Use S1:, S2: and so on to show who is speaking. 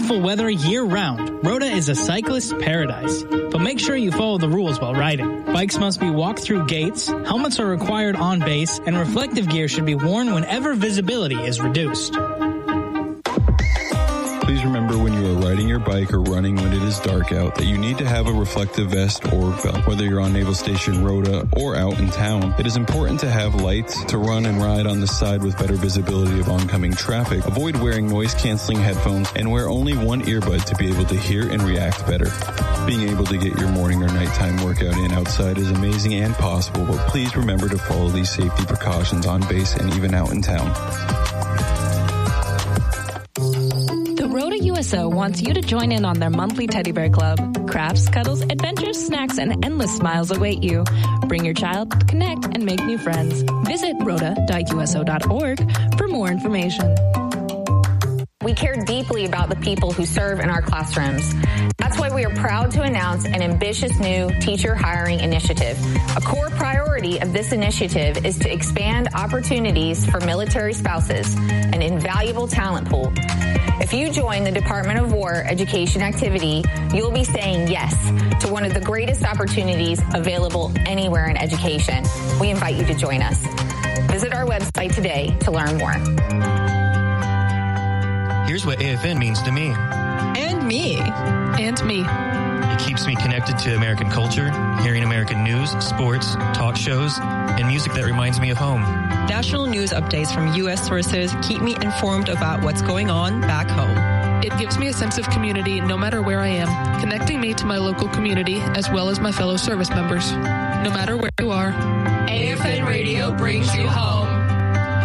S1: beautiful weather year-round, Rhoda is a cyclist's paradise. But make sure you follow the rules while riding. Bikes must be walked through gates, helmets are required on base, and reflective gear should be worn whenever visibility is reduced.
S2: Please remember when you are riding your bike or running when it is dark out that you need to have a reflective vest or belt. Whether you're on Naval Station Rhoda or out in town, it is important to have lights to run and ride on the side with better visibility of oncoming traffic. Avoid wearing noise-canceling headphones and wear only one earbud to be able to hear and react better. Being able to get your morning or nighttime workout in outside is amazing and possible, but please remember to follow these safety precautions on base and even out in town.
S3: Rhoda USO wants you to join in on their monthly teddy bear club. Crafts, cuddles, adventures, snacks, and endless smiles await you. Bring your child, connect, and make new friends. Visit rhoda.uso.org for more information.
S4: We care deeply about the people who serve in our classrooms. That's why we are proud to announce an ambitious new teacher hiring initiative. A core priority of this initiative is to expand opportunities for military spouses, an invaluable talent pool. If you join the Department of War education activity, you'll be saying yes to one of the greatest opportunities available anywhere in education. We invite you to join us. Visit our website today to learn more.
S5: Here's what AFN means to me.
S6: And me.
S7: And me.
S5: It keeps me connected to American culture, hearing American news, sports, talk shows, and music that reminds me of home.
S6: National news updates from U.S. sources keep me informed about what's going on back home.
S7: It gives me a sense of community no matter where I am, connecting me to my local community as well as my fellow service members. No matter where you are,
S8: AFN Radio brings you home.